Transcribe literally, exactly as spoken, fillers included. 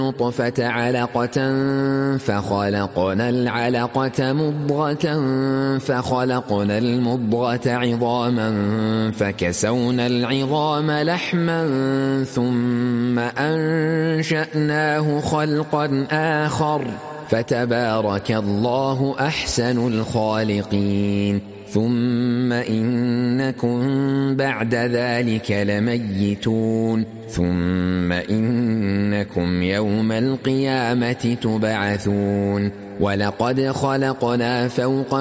نطفة علقة فخلقنا العلقة مضغة فخلقنا المضغة عظاما فكسونا العظام لحما ثم أنشأناه خلقا آخر فتبارك الله أحسن الخالقين ثم إنكم بعد ذلك لميتون ثم إنكم يوم القيامة تبعثون ولقد خلقنا فوقكم